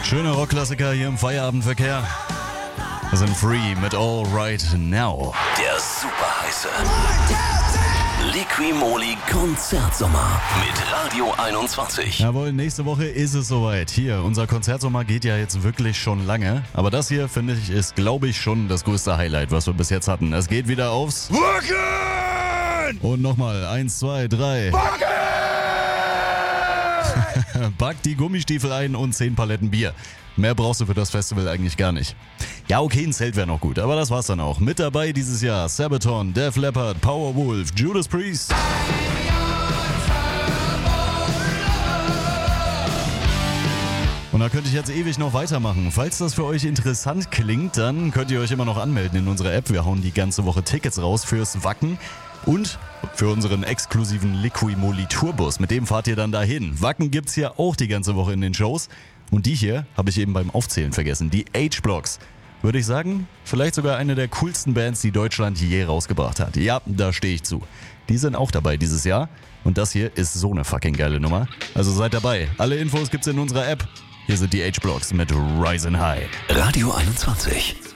Schöner Rockklassiker hier im Feierabendverkehr. Wir sind Free mit All Right Now. Der super heiße Liqui-Moly Konzertsommer mit Radio 21. Jawohl, nächste Woche ist es soweit. Hier, unser Konzertsommer geht ja jetzt wirklich schon lange. Aber das hier, finde ich, ist, glaube ich, schon das größte Highlight, was wir bis jetzt hatten. Es geht wieder aufs Wacken! Und nochmal, 1, 2, 3. Wacken! Pack die Gummistiefel ein und 10 Paletten Bier. Mehr brauchst du für das Festival eigentlich gar nicht. Ja, okay, ein Zelt wäre noch gut, aber das war's dann auch. Mit dabei dieses Jahr Sabaton, Def Leppard, Powerwolf, Judas Priest. Und da könnte ich jetzt ewig noch weitermachen. Falls das für euch interessant klingt, dann könnt ihr euch immer noch anmelden in unserer App. Wir hauen die ganze Woche Tickets raus fürs Wacken und für unseren exklusiven Liqui-Moly Tourbus. Mit dem fahrt ihr dann dahin. Wacken gibt's hier auch die ganze Woche in den Shows. Und die hier habe ich eben beim Aufzählen vergessen. Die H-Blocks. Würde ich sagen, vielleicht sogar eine der coolsten Bands, die Deutschland je rausgebracht hat. Ja, da stehe ich zu. Die sind auch dabei dieses Jahr. Und das hier ist so eine fucking geile Nummer. Also seid dabei. Alle Infos gibt's in unserer App. Hier sind die H-Blocks mit Rising High. Radio 21.